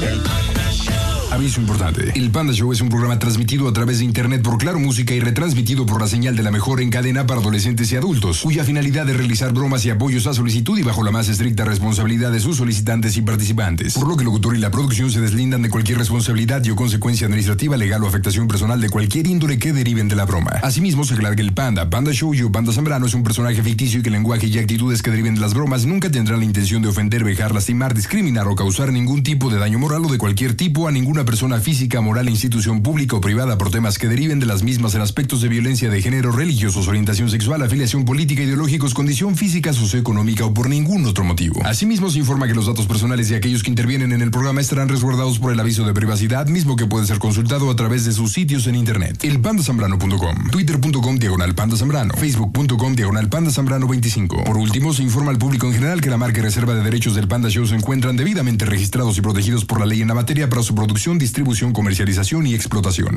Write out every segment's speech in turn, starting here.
Aviso importante. El Panda Show es un programa transmitido a través de internet por Claro Música y retransmitido por la señal de la mejor en cadena para adolescentes y adultos, cuya finalidad es realizar bromas y apoyos a solicitud y bajo la más estricta responsabilidad de sus solicitantes y participantes. Por lo que el locutor y la producción se deslindan de cualquier responsabilidad y o consecuencia administrativa, legal o afectación personal de cualquier índole que deriven de la broma. Asimismo, se aclara que el Panda Show o Panda Zambrano es un personaje ficticio y que el lenguaje y actitudes que deriven de las bromas nunca tendrán la intención de ofender, vejar, lastimar, discriminar o causar ningún tipo de daño moral o de cualquier tipo a ninguna persona física, moral, institución pública o privada por temas que deriven de las mismas en aspectos de violencia de género, religiosos, orientación sexual, afiliación política, ideológicos, condición física, socioeconómica o por ningún otro motivo. Asimismo, se informa que los datos personales de aquellos que intervienen en el programa estarán resguardados por el aviso de privacidad, mismo que puede ser consultado a través de sus sitios en internet. Elpandasambrano.com, twitter.com/pandazambrano, facebook.com/pandazambrano25. Por último, se informa al público en general que la marca y reserva de derechos del Panda Show se encuentran debidamente registrados y protegidos por la ley en la materia para su producción, distribución, comercialización y explotación.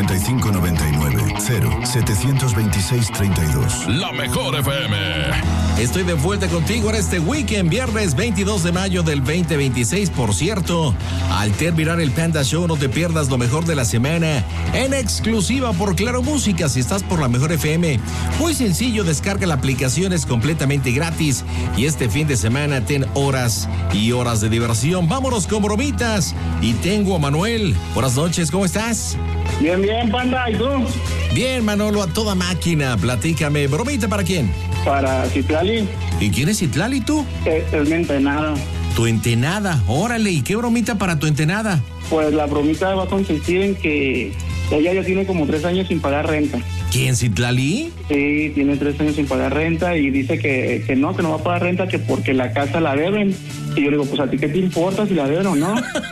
5599-0726-32. La mejor FM. Estoy de vuelta contigo en este weekend, viernes 22 de mayo del 2026. Por cierto, al terminar el Panda Show, no te pierdas lo mejor de la semana en exclusiva por Claro Música. Si estás por la mejor FM, muy sencillo, descarga la aplicación, es completamente gratis. Y este fin de semana ten horas y horas de diversión. Vámonos con bromitas. Y tengo a Manuel. Buenas noches, ¿cómo estás? Bien, Panda, ¿y tú? Bien, Manolo, a toda máquina. Platícame, ¿bromita para quién? Para Citlali. ¿Y quién es Citlali, tú? Es mi entenada. Tu entenada, órale, ¿y qué bromita para tu entenada? Pues la bromita va a consistir en que ella ya tiene como 3 años sin pagar renta. ¿Quién, Citlali? Sí, tiene 3 años sin pagar renta y dice que no va a pagar renta, que porque la casa la deben. Y yo le digo, pues a ti qué te importa si la deben o no.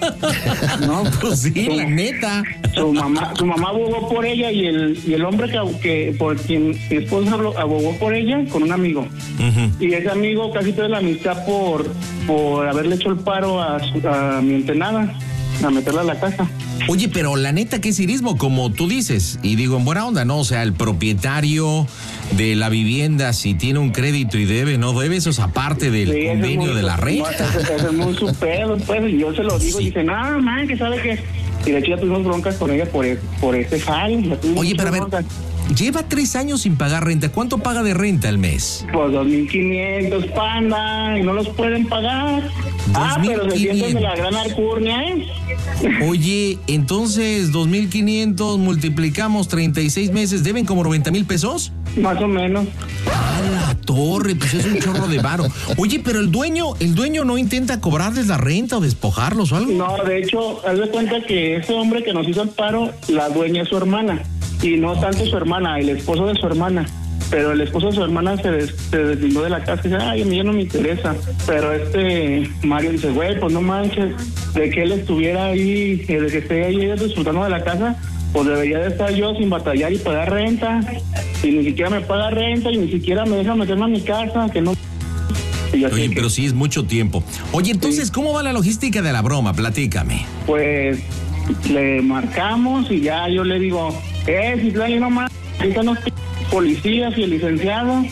No, pues sí, la neta. Su mamá abogó por ella y el hombre que por quien mi esposa abogó por ella con un amigo. Uh-huh. Y ese amigo casi toda la amistad por haberle hecho el paro a mi entenada, a meterla a la casa. Oye, pero la neta, ¿qué cinismo? Como tú dices, y digo en buena onda, ¿no? O sea, el propietario de la vivienda, si tiene un crédito y debe, no debe, eso es aparte del convenio de la renta. Eso es muy su pedo, pues, y yo se lo digo, sí. Y dice, no, man, que sabe que... Y de hecho ya tuvimos broncas con ella por ese jale. Oye, pero a ver, lleva 3 años sin pagar renta. ¿Cuánto paga de renta al mes? Pues 2,500, Panda, y no los pueden pagar. Pero se sienten de la gran alcurnia, ¿eh? Oye, entonces 2,500 multiplicamos 36 meses, ¿deben como 90,000 pesos? Más o menos. ¡A la torre! Pues es un chorro de varo. Oye, pero el dueño no intenta cobrarles la renta o despojarlos o algo. No, de hecho, haz de cuenta que ese hombre que nos hizo el paro, la dueña es su hermana. Y no tanto su hermana, el esposo de su hermana. Pero el esposo de su hermana se deslindó de la casa y dice, ay, a mí ya no me interesa. Pero Mario dice, güey, pues no manches, de que él estuviera ahí, de que esté ahí disfrutando de la casa, pues debería de estar yo sin batallar y pagar renta. Y ni siquiera me paga renta y ni siquiera me deja meterme a mi casa, que no... Oye, pero sí es mucho tiempo. Oye, entonces, sí. ¿Cómo va la logística de la broma? Platícame. Pues le marcamos y ya yo le digo, si trae nomás, ahorita no estoy policías y el licenciado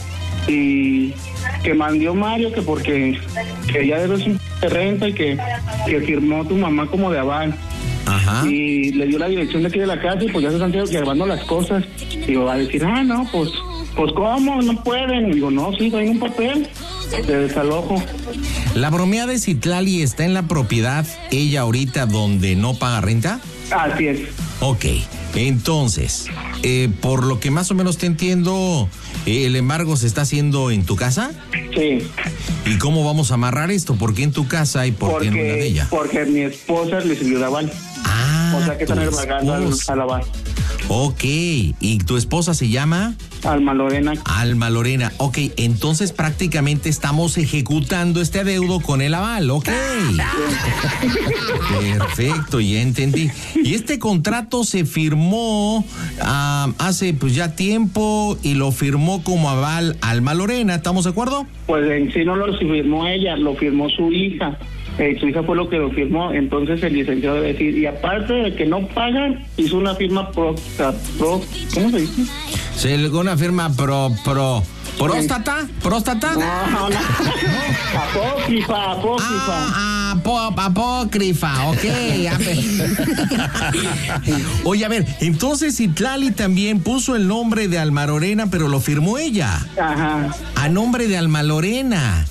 y que mandó Mario que porque que ya debes un de renta y que firmó tu mamá como de aval. Ajá. Y le dio la dirección de aquí de la casa y pues ya se están llevando las cosas. Digo, va a decir, no, pues ¿cómo? No pueden. Y digo, no, sí, traen un papel de desalojo. ¿La bromea de Citlali está en la propiedad ella ahorita donde no paga renta? Así es. Ok, entonces, por lo que más o menos te entiendo, ¿el embargo se está haciendo en tu casa? Sí. ¿Y cómo vamos a amarrar esto? ¿Por qué en tu casa y por qué en una de ella? Porque mi esposa le sirvió de aval. O sea que están embargando al aval. Ok, ¿y tu esposa se llama? Alma Lorena. Alma Lorena, ok, entonces prácticamente estamos ejecutando este adeudo con el aval, ok. Perfecto, ya entendí. Y este contrato se firmó hace pues ya tiempo y lo firmó como aval Alma Lorena, ¿estamos de acuerdo? Pues en sí no lo firmó ella, lo firmó su hija. Su hija fue lo que lo firmó, entonces el licenciado debe decir, y aparte de que no pagan, hizo una firma ¿cómo se dice? Se le una firma ¿próstata? ¿Próstata? No. Apócrifa. apócrifa, ok. Oye, a ver, entonces Citlali también puso el nombre de Alma Lorena, pero lo firmó ella. Ajá. A nombre de Alma Lorena.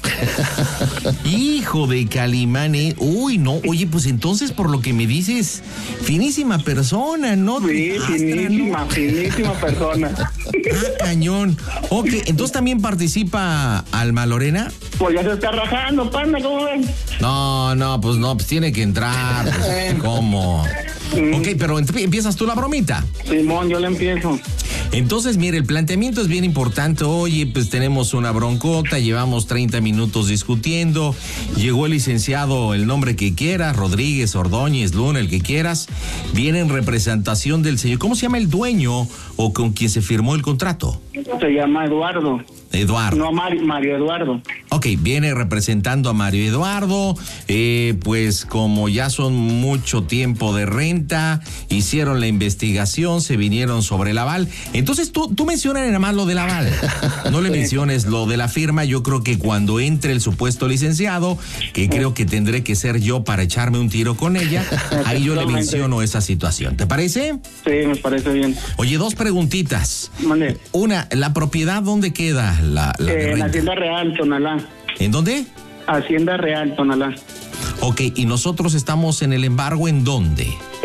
Hijo de Calimán, ¿eh? Uy, no. Oye, pues entonces, por lo que me dices, finísima persona, ¿no? Sí, finísima persona. Ah, cañón. Ok, entonces también participa Alma Lorena. Pues ya se está rajando, panda, ¿cómo ven? Pues tiene que entrar. Pues, ¿cómo? Ok, pero empiezas tú la bromita. Simón, yo le empiezo. Entonces, mire, el planteamiento es bien importante. Oye, pues tenemos una broncota, llevamos 30 minutos discutiendo. Llegó el licenciado, el nombre que quieras, Rodríguez, Ordóñez, Luna, el que quieras. Viene en representación del señor. ¿Cómo se llama el dueño o con quien se firmó el contrato? Se llama Eduardo. No, Mario Eduardo. Ok, viene representando a Mario Eduardo, pues como ya son mucho tiempo de renta, hicieron la investigación, se vinieron sobre el aval. Entonces tú mencionas nada más lo del aval, no le menciones lo de la firma. Yo creo que cuando entre el supuesto licenciado, que creo que tendré que ser yo para echarme un tiro con ella, ahí yo le menciono esa situación. ¿Te parece? Sí, me parece bien. Oye, 2 preguntitas. Mande. Una, ¿la propiedad dónde queda? En Hacienda Real, Tonalá. ¿En dónde? Hacienda Real, Tonalá. Ok, ¿y nosotros estamos en el embargo en dónde?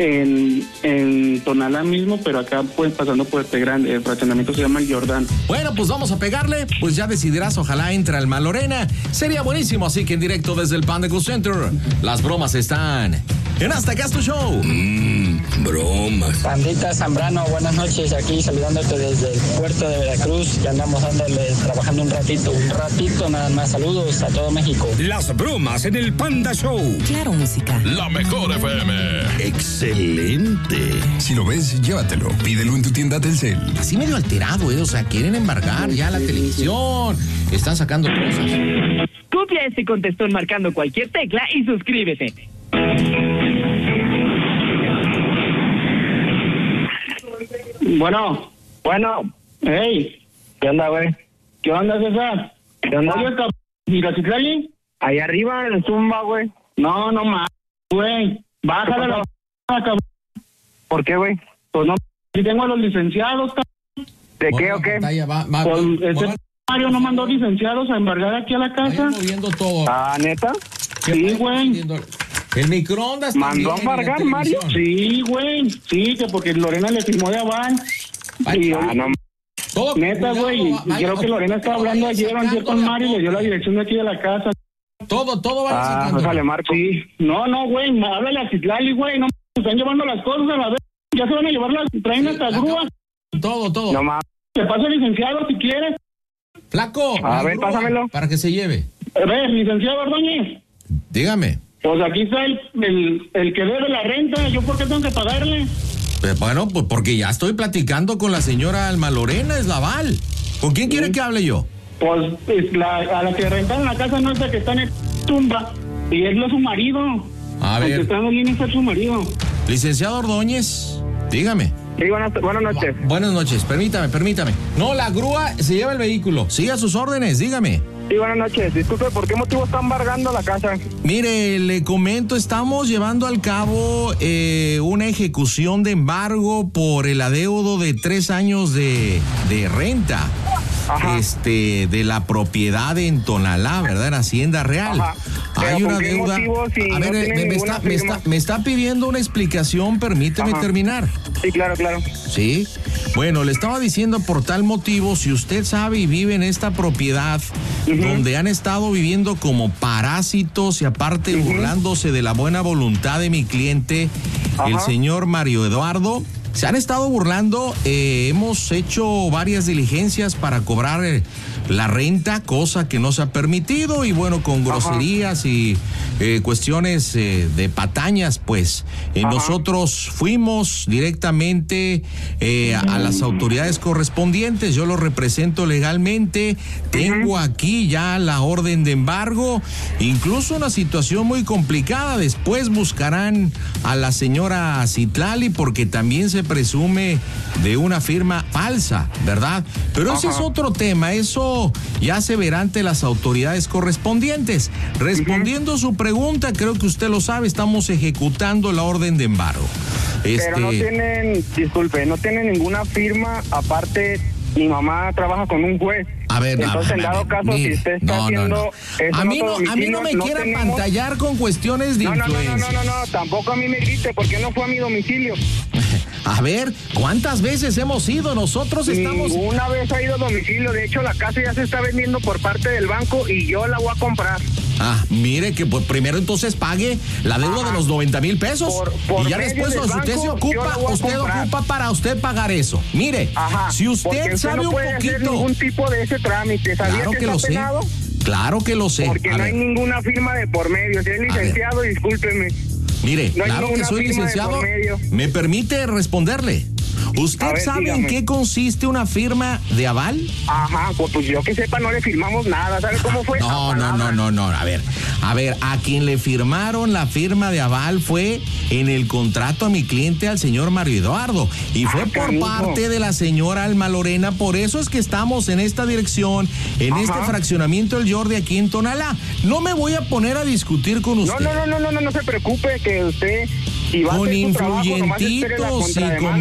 En Tonalá mismo, pero acá pues pasando por este grande, el fraccionamiento se llama el Jordán. Bueno, pues vamos a pegarle, pues ya decidirás, ojalá entre Alma Lorena. Sería buenísimo, así que en directo desde el Panda Cool Center, las bromas están en Hasta Acá es tu Show. Bromas. Pandita Zambrano, buenas noches, aquí saludándote desde el puerto de Veracruz, que andamos trabajando un ratito nada más. Saludos a todo México. Las bromas en el Panda Show. Claro, música. La mejor FM. Excelente. Si lo ves, llévatelo. Pídelo en tu tienda Telcel. Así medio alterado, o sea, quieren embargar ya la televisión, están sacando cosas. Copia este contestón marcando cualquier tecla y suscríbete. Bueno. Hey. ¿Qué onda, güey? ¿Qué onda, César? ¿Qué onda? Oye, ¿y la Citlali? Ahí arriba, en Zumba, güey. No más, güey. Bájale la cabrón. ¿Por qué, güey? Pues no, si tengo a los licenciados, cabrón. ¿De qué o qué? Pues Mario no mandó licenciados a embargar aquí a la casa. Moviendo todo. Ah, ¿neta? Sí, güey. El microondas ¿mandó a embargar, Mario? Sí, güey. Sí, que porque Lorena le firmó de aval. Todo neta, güey. Creo que Lorena estaba hablando ayer con Mario y le dio la dirección de aquí de la casa. Todo va a sale Marco. Sí. No, güey. Háblale a Citlali, güey. No, están llevando las cosas a la vez. Ya se van a llevar traen hasta grúa. Todo. No más. Te paso el licenciado si quieres. Flaco. A ver, pásamelo. Para que se lleve. A ver, licenciado Ordóñez. Dígame. Pues aquí está el que debe la renta. ¿Yo por qué tengo que pagarle? Bueno, pues porque ya estoy platicando con la señora Alma Lorena, es la aval. ¿Con quién quiere que hable yo? Pues a la que rentaron la casa no es la que está en el tumba. Y es su marido. A ver. El que está bien es su marido. Licenciado Ordóñez, dígame. Sí, buenas noches. Buenas noches, permítame. No, la grúa se lleva el vehículo. Siga sus órdenes, dígame. Sí, buenas noches. Disculpe, ¿por qué motivo está embargando la casa? Mire, le comento, estamos llevando al cabo una ejecución de embargo por el adeudo de 3 años de renta. Ajá. De la propiedad en Tonalá, ¿verdad? En Hacienda Real. Ajá. Hay una deuda. Si a ver, me está pidiendo una explicación, permíteme terminar. Sí, claro. Sí. Bueno, le estaba diciendo por tal motivo, si usted sabe y vive en esta propiedad donde han estado viviendo como parásitos y aparte burlándose de la buena voluntad de mi cliente, el señor Mario Eduardo. Se han estado burlando, hemos hecho varias diligencias para cobrar la renta, cosa que no se ha permitido y bueno, con groserías y cuestiones de patañas, pues. Nosotros fuimos directamente a las autoridades correspondientes, yo lo represento legalmente, tengo aquí ya la orden de embargo, incluso una situación muy complicada, después buscarán a la señora Citlali porque también se presume de una firma falsa, ¿verdad? Pero ese es otro tema, eso ya se verá ante las autoridades correspondientes. Respondiendo su pregunta, creo que usted lo sabe, estamos ejecutando la orden de embargo. Pero no tienen, disculpe, no tienen ninguna firma, aparte mi mamá trabaja con un juez. A ver, entonces en dado caso, si usted está haciendo eso, a mí no me quiera pantallar con cuestiones de influencia. No, tampoco a mí me grite, porque no fue a mi domicilio. A ver, ¿cuántas veces hemos ido? Nosotros estamos... Ninguna vez ha ido a domicilio, de hecho la casa ya se está vendiendo por parte del banco y yo la voy a comprar. Mire que pues primero entonces pague la deuda de los 90,000 pesos y ya después usted se ocupa, ocupa para usted pagar eso. Mire, si usted sabe no un puede poquito... hacer ningún tipo de ese trámite, ¿sabía claro que lo sé. Claro que lo sé. Porque no hay ninguna firma de por medio. Si es licenciado, discúlpeme. Mire, no claro que soy licenciado. ¿Me permite responderle? ¿Usted sabe en qué consiste una firma de aval? Pues yo que sepa no le firmamos nada. ¿Sabe cómo fue? No. A ver, a quien le firmaron la firma de aval fue en el contrato a mi cliente, al señor Mario Eduardo. Y fue por parte de la señora Alma Lorena. Por eso es que estamos en esta dirección, en este fraccionamiento del Jordi aquí en Tonalá. No me voy a poner a discutir con usted. No se preocupe que usted... Con influyentitos y con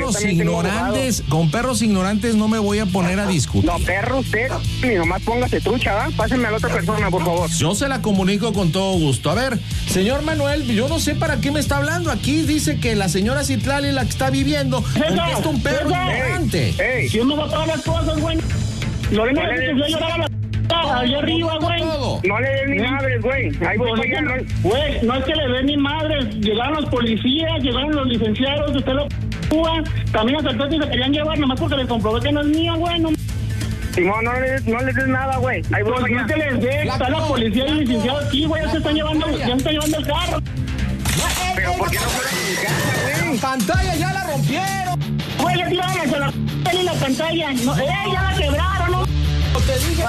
perros ignorantes no me voy a poner a discutir. No, perro usted, ni nomás póngase trucha, ¿va? Pásenme a la otra persona, por favor. Yo se la comunico con todo gusto. A ver, señor Manuel, yo no sé para qué me está hablando. Aquí dice que la señora Citlali es la que está viviendo. Es un perro ignorante. ¿Quién me va a pagar las cosas, güey? Lorena dice que se llorar a la... allá arriba, güey. No le den ni madres, güey. Güey, no es que le den ni madres. Llegaron los policías, llegaron los licenciados, usted lo también los actores se querían llevar, nomás porque les comprobé que no es mío, güey. Simón, no les des nada, güey. Pues no te les dé, está la policía y el licenciado aquí, güey, ya se están llevando el carro. Pero ¿por qué no fueron a mi casa, güey? La pantalla ya la rompieron. Güey, ya tiraron hacia la pantalla. No, ya la quebraron, ¿no? Te dije,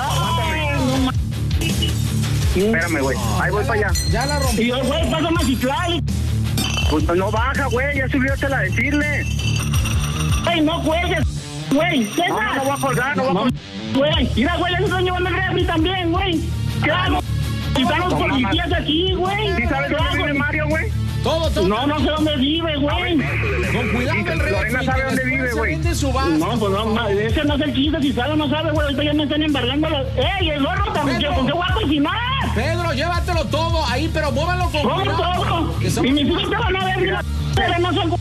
espérame, güey. Ahí voy para allá. Ya la rompí. Y yo, güey, pásame a Citlali. Pues no baja, güey. Ya subió a decirle. Güey, no cuelgues, güey. No voy a colgar, Güey, mira, güey, ya se están llevando el refri también, güey. ¿Qué hago? Y están los policías aquí, güey. ¿Sí sabes dónde vive Mario, güey? Todo. No sé dónde vive, güey. Con cuidado el refri. Lorena sabe dónde vive, güey. No, pues no, ese no es el chiste, si sabe o no sabe, güey. Ahorita ya me están embargando las... ¡Ey, el gorro también! ¿Con qué voy a cocinar? Pedro, llévatelo todo ahí, pero muévalo con cuidado. Y mis hijos te van a ver, pero no son...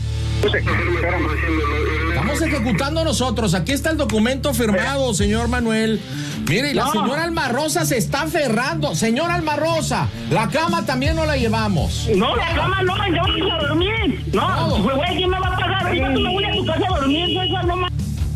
Estamos ejecutando nosotros. Aquí está el documento firmado, señor Manuel. Mire, la señora Alma Rosa se está aferrando. Señora Alma Rosa, la cama también no la llevamos. No, la cama no, yo voy a dormir. No, güey, ¿quién me va a pagar? Ahorita tú me voy a tu casa a dormir, César, no más.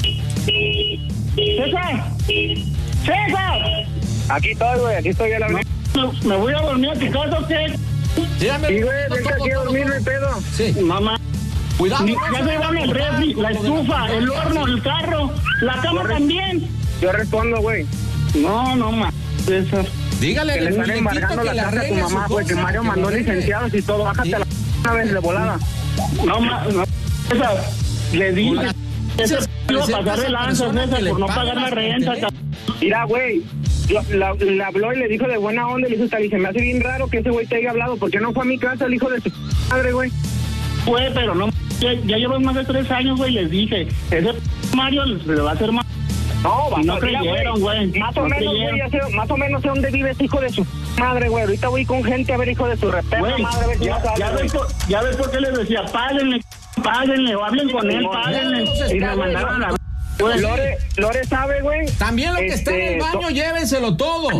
César. Aquí estoy a la vez. ¿Me voy a dormir a tu casa o qué? Dígame. Sí, güey, vente aquí a dormirme, pedo. Sí. Mamá. Cuidado. Ya se llevan el refri, la estufa, el horno, el carro, la cama también. Yo respondo, güey. No, ma. César. Dígale que le están embargando la casa a tu mamá, güey, que Mario mandó licenciados y todo. Bájate a la una vez de volada. No. César, le dije que se iba a pasar de lanza, César, por no pagar la renta. Mira, güey. Le habló y le dijo de buena onda y le dijo, se me hace bien raro que ese güey te haya hablado, porque no fue a mi casa el hijo de su madre, güey. Fue, pero no, ya llevo más de 3 años, güey, les dije, ese Mario le va a hacer más. No creyeron, güey. Más o menos sé dónde vive ese hijo de su madre, güey. Ahorita voy con gente a ver, hijo de su respeto, madre, a ver si ya ves por qué les decía, páguenle, o hablen con él, páguenle. Y me mandaron a... Lore sabe, güey. También lo que está en el baño, llévenselo todo.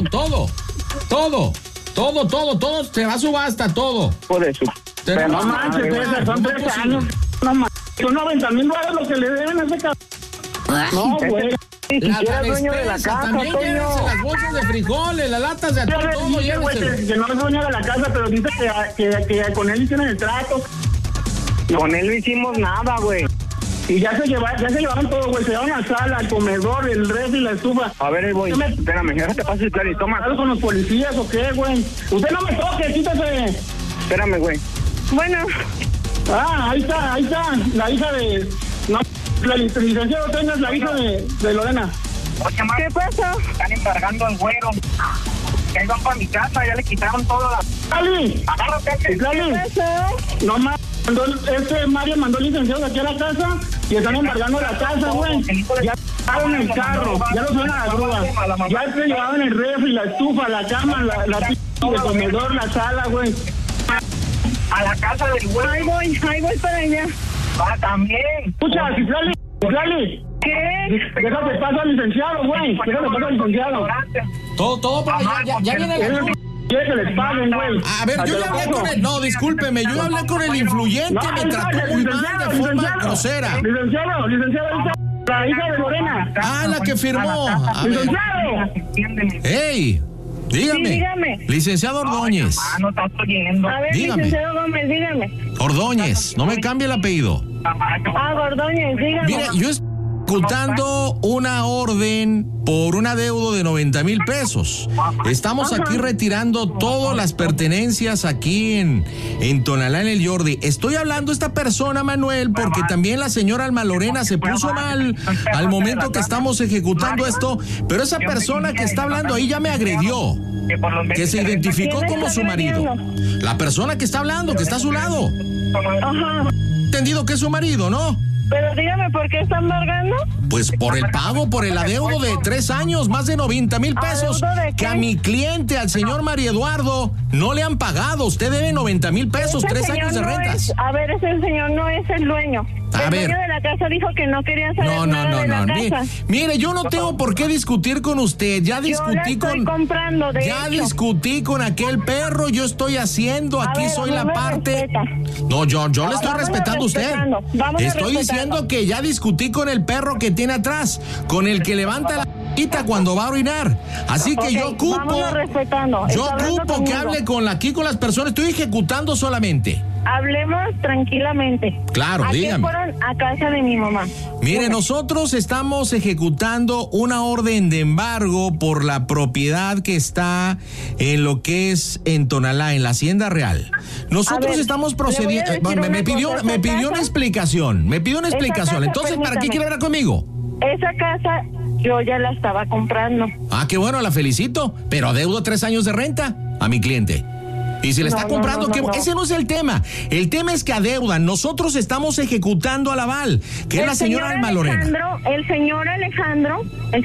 Se va a subasta, todo. Joder, pero no manches, César, son 3 años. No manches, son $90,000 lo que le deben a ese cabrón. No, güey. Ni siquiera dueño de la casa, también llévense las bolsas de frijoles, las latas de atún, todo, llévenselo. Que no es dueño de la casa, pero dice que con él hicieron el trato. Con él no hicimos nada, güey. Y ya se llevaron todo, güey. Se llevaron la sala, el comedor, el refri, la estufa. A ver, voy. Espérame, ya te paso el clarito, toma. ¿Algo con los policías o qué, güey? Usted no me toque, quítese. Espérame, güey. Bueno. Ahí está, la hija de... No, la licenciado Toño es la hija de Lorena. Oye, ¿Qué pasó? Están embargando al güero. Ya iban para mi casa, ya le quitaron todo la... ¡Lali! Agárrate. ¡Lali! ¿Qué pasó? No más. Mario mandó licenciados aquí a la casa y están embargando la casa, güey. Ya llevaron el carro, ya lo subieron a la grúa. Ya se llevaban el refri, la estufa, la cama, la el comedor, la sala, güey. A la casa del güero. Ahí voy para allá. Va también. Escucha, Citlali. ¿Qué? Déjate paso al licenciado, güey. Déjate paso al licenciado. Todo para allá, ya viene la... Quiere que les paguen, güey. A ver, yo ya hablé con él. No, discúlpeme, yo ya hablé con el influyente. Me trató muy mal de forma grosera. Licenciado, la hija de Lorena. La que firmó. ¡Licenciado! ¡Ey! Dígame. Sí, dígame. Licenciado Ordóñez. No estás oyendo. A ver, Dígame. licenciado Gómez, dígame. Ordóñez, no me cambie el apellido. Ordóñez, dígame. Mire, yo estoy ejecutando una orden por un adeudo de 90,000 pesos. Estamos aquí retirando todas las pertenencias aquí en Tonalá, en el Jordi. Estoy hablando a esta persona, Manuel, porque también la señora Alma Lorena se puso mal al momento que estamos ejecutando esto, pero esa persona que está hablando ahí ya me agredió, que se identificó como su marido. La persona que está hablando, que está a su lado. Ajá. Entendido que es su marido, ¿no? Pero dígame, ¿por qué están embargando? Pues por el pago, por el adeudo de 3 años, más de 90,000 pesos, que a mi cliente, al señor Mario Eduardo, no le han pagado. Usted debe 90,000 pesos, 3 años de rentas. A ver, ese señor no es el dueño. El dueño de la casa dijo que no quería saber nada de la casa. Mire, yo no tengo por qué discutir con usted. Ya discutí comprando, discutí con aquel perro. Yo estoy haciendo, aquí soy la parte. No, yo le estoy respetando a usted. Estoy diciendo que ya discutí con el perro que tiene atrás, con el que levanta la cuando va a orinar. Así que yo ocupo que hable aquí con las personas. Estoy ejecutando solamente. Hablemos tranquilamente. Claro, dígame. Fueron a casa de mi mamá. Mire, nosotros estamos ejecutando una orden de embargo por la propiedad que está en lo que es en Tonalá, en la Hacienda Real. Nosotros estamos procediendo. Me pidió una explicación. Entonces, ¿para qué quiere hablar conmigo? Esa casa yo ya la estaba comprando. Qué bueno, la felicito. Pero adeudo 3 años de renta a mi cliente. Y si le está comprando, ese no es el tema. El tema es que adeudan. Nosotros estamos ejecutando al aval, que es la señora Alma Lorena. El señor Alejandro,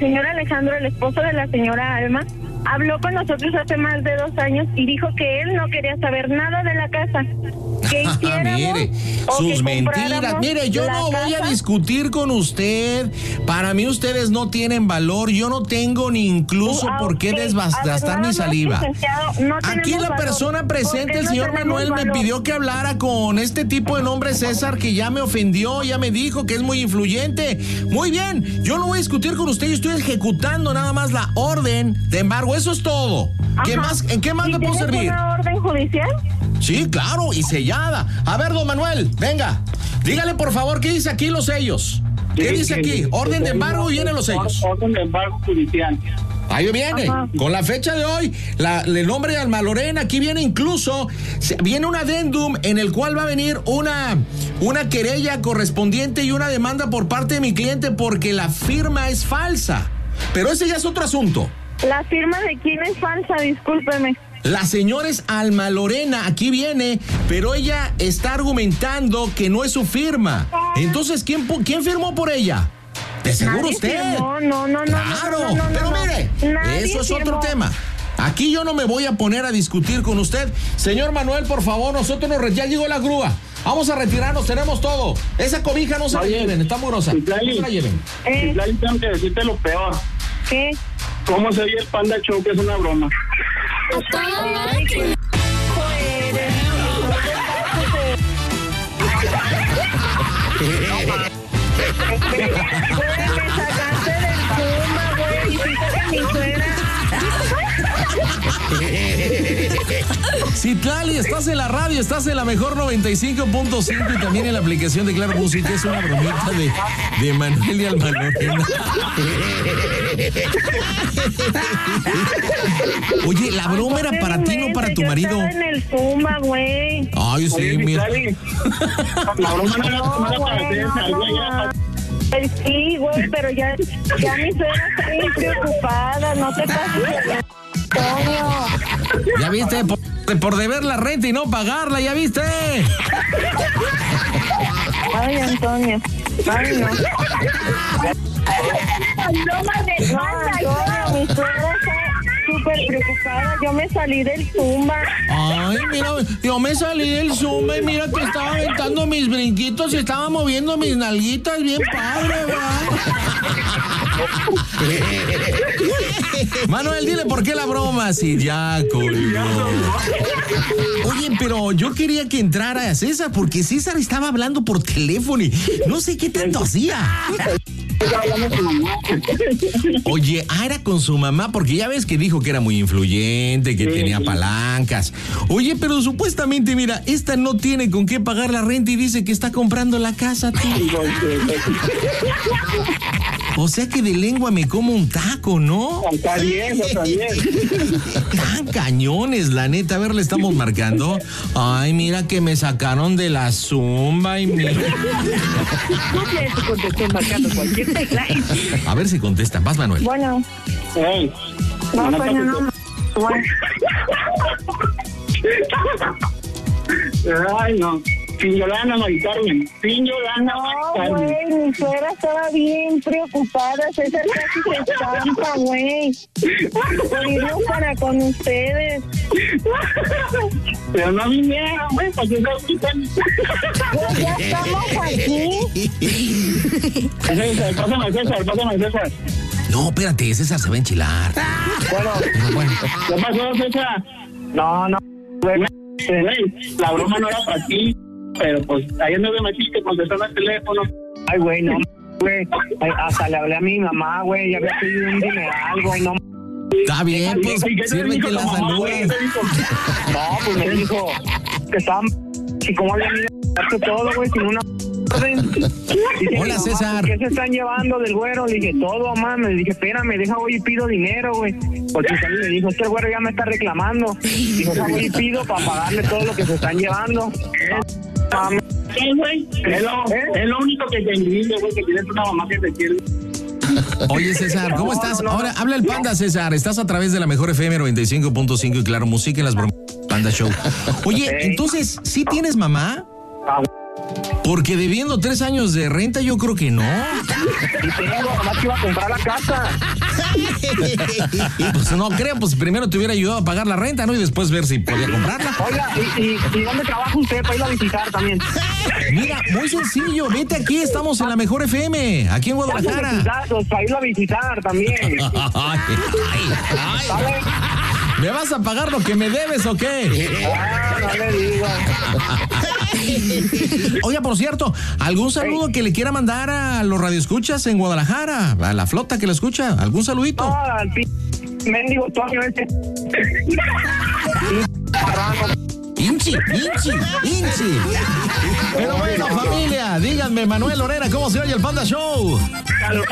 el esposo de la señora Alma, habló con nosotros hace más de 2 años y dijo que él no quería saber nada de la casa. Que hiciéramos, mire, sus mentiras. Mire, yo no voy a discutir con usted. Para mí ustedes no tienen valor. Yo no tengo ni incluso por qué desgastar mi saliva. Aquí la persona presente, el señor Manuel, me pidió que hablara con este tipo de nombre César, que ya me ofendió, ya me dijo que es muy influyente. Muy bien, yo no voy a discutir con usted. Yo estoy ejecutando nada más la orden de embargo. Eso es todo. ¿En qué más le puedo servir? ¿Una orden judicial? Sí, claro, y sellada. A ver, don Manuel, venga. Dígale, por favor, ¿qué dice aquí los sellos? ¿Qué dice aquí? Orden de embargo y vienen los sellos. Orden de embargo judicial. Ahí viene, con la fecha de hoy, el nombre de Alma Lorena, aquí viene incluso, viene un adendum en el cual va a venir una querella correspondiente y una demanda por parte de mi cliente porque la firma es falsa. Pero ese ya es otro asunto. ¿La firma de quién es falsa? Discúlpeme. La señora es Alma Lorena, aquí viene, pero ella está argumentando que no es su firma. Entonces, ¿quién firmó por ella? De seguro usted. No. Claro, pero mire, eso es otro tema. Aquí yo no me voy a poner a discutir con usted. Señor Manuel, por favor, ya llegó la grúa. Vamos a retirarnos, tenemos todo. Esa cobija no se la lleven, está mugrosa. No se la lleven. Tengo que decirte lo peor. ¿Qué? ¿Cómo se oye el Panda Show, que es una broma? Me sacaste del Puma, güey. Hiciste que mi suegra. Citlali, estás en la radio, estás en la mejor 95.5 y también en la aplicación de Claro Música. Es una bromita de Manuel y Alma Lorena. Oye, la broma era para ti, no para tu marido. Yo estaba en el Zumba, güey. Ay, sí, Oye, mira. la broma no era para César, Pues sí, güey, pero ya mi suegra está bien preocupada. No te pases, Antonio. Ya viste, por deber la renta y no pagarla, ya viste. Ay, Antonio. Ay, no. No, mi suegra está súper preocupada. Yo me salí del Zumba. Ay, mira, yo me salí del Zumba y mira que estaba aventando mis brinquitos y estaba moviendo mis nalguitas bien padre, ¿verdad? Manuel, dile por qué la broma si ya colgó. Oye, pero yo quería que entrara César porque César estaba hablando por teléfono y no sé qué tanto hacía. Oye, era con su mamá porque ya ves que dijo que era muy influyente, que tenía palancas. Oye, pero supuestamente, mira, esta no tiene con qué pagar la renta y dice que está comprando la casa, tío. O sea que de lengua me como un taco, ¿no? Está bien, está bien. Tan cañones, la neta. A ver, le estamos marcando. Ay, mira que me sacaron de la Zumba y mira. Ya se contestó marcando cualquier tecla. A ver si contesta. Vas, Manuel. Bueno. Hey, No, Antonio, no. Bueno. ay, no. Sin Yolanda, Mari Carmen. Sin Yolanda, Mari No, Carmen. güey, mi suegra estaba bien preocupada. César casi se estampa, güey. Venimos para con ustedes. Pero no vinieron, güey, para que no quitan. Pues ya estamos aquí. César, pásame, César. No, espérate, César se va a enchilar. Bueno, ¿qué pasó, César? No, güey, la broma no era para ti, pero pues ayer no me metiste contestando el teléfono. Ay, güey, no, güey. Hasta le hablé a mi mamá, güey. Ya había pedido un dineral, güey. No, Está bien, pues, ¿Y qué te sirve dijo que tu la mamá, güey? ¿Qué saludas. te dijo? no, pues me dijo que estaban. ¿Y cómo habían ido a hacer todo, güey, sin una orden? Dice, Hola, mamá, César. ¿qué se están llevando del güero? Le dije, todo, mamá. Le dije, espérame, deja, voy y pido dinero, güey. Porque salí y le dijo, el güero ya me está reclamando. Dijo, o sea, voy y pido para pagarle todo lo que se están llevando. Mami. Sí, güey. Es lo único que te envidia, güey, que tienes una mamá que te quiere. Oye, César, ¿cómo estás? Ahora habla el Panda, César. Estás a través de la mejor FM 95.5 y Claro Música en las bromas Panda Show. Oye, entonces, ¿sí tienes mamá? Porque debiendo 3 años de renta, yo creo que no. Y tengo, mamá que iba a comprar la casa. Pues no creo, pues primero te hubiera ayudado a pagar la renta, ¿no? Y después ver si podía comprarla. Oiga, ¿y dónde trabaja usted para ir a visitar también? Mira, muy sencillo, vete aquí, estamos en la mejor FM, aquí en Guadalajara. Para irlo a visitar también. Ay, ay, ¿Vale? ¿Me vas a pagar lo que me debes o qué? Ah, no le digo. Oiga, por cierto, ¿algún saludo que le quiera mandar a los radioescuchas en Guadalajara? A la flota que lo escucha, ¿algún saludito? No, al mendigo Toño este. Inchi. Pero bueno, familia, díganme, Manuel Lorena, ¿cómo se oye el Panda Show?